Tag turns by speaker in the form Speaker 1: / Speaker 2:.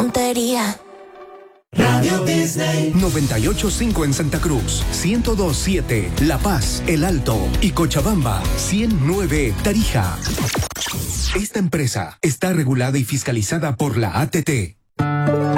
Speaker 1: tontería.
Speaker 2: Radio Disney
Speaker 3: 98.5 en Santa Cruz, 102.7 La Paz, El Alto y Cochabamba, 100.9 Tarija. Esta empresa está regulada y fiscalizada por la ATT.